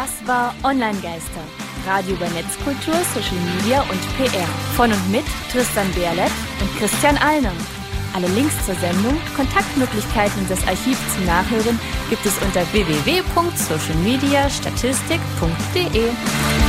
Das war Online-Geister. Radio über Netzkultur, Social Media und PR. Von und mit Tristan Berlet und Christian Allner. Alle Links zur Sendung, Kontaktmöglichkeiten und das Archiv zum Nachhören gibt es unter www.socialmediastatistik.de.